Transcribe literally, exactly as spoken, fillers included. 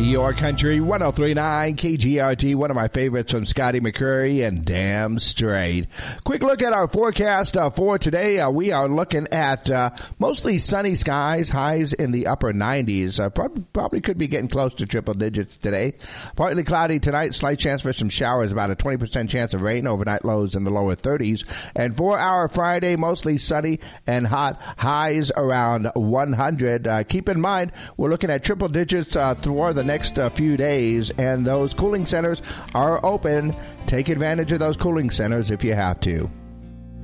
Your Country one oh three point nine K G R T, one of my favorites from Scotty McCreery and Damn Straight. Quick look at our forecast uh, for today. Uh, we are looking at uh, mostly sunny skies, highs in the upper nineties. Uh, probably, probably could be getting close to triple digits today. Partly cloudy tonight, slight chance for some showers, about a twenty percent chance of rain, overnight lows in the lower thirties. And for our Friday, mostly sunny and hot, highs around one hundred. Uh, keep in mind, we're looking at triple digits uh, for the next uh, few days, and those cooling centers are open. Take advantage of those cooling centers if you have to.